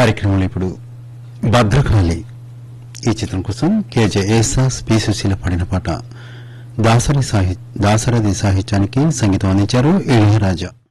కార్యక్రమంలో ఇప్పుడు భద్రకాళి ఈ చిత్రం కోసం కేజే ఏసాస్ పి సుశీల పాడిన పాట దాసరథి సాహిత్యానికి సంగీతం అందించారు ఇళయరాజా.